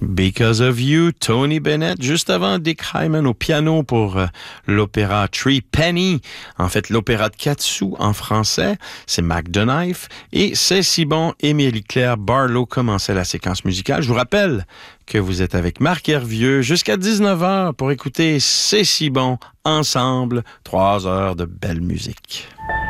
Because of You, Tony Bennett. Juste avant, Dick Hyman au piano pour l'opéra Three Penny. En fait, l'opéra de 4 sous en français. C'est Mac the Knife. Et C'est si bon, Émilie-Claire Barlow commençait la séquence musicale. Je vous rappelle que vous êtes avec Marc Hervieux jusqu'à 19h pour écouter C'est si bon ensemble. 3 heures de belle musique.